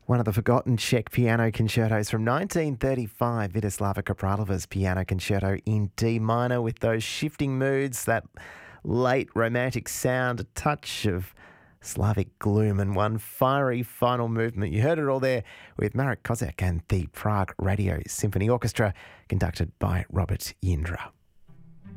One of the forgotten Czech piano concertos from 1935, Vítislava Kapralova's Piano Concerto in D minor, with those shifting moods, that late romantic sound, a touch of Slavic gloom, and one fiery final movement. You heard it all there with Marek Kozak and the Prague Radio Symphony Orchestra, conducted by Robert Yindra.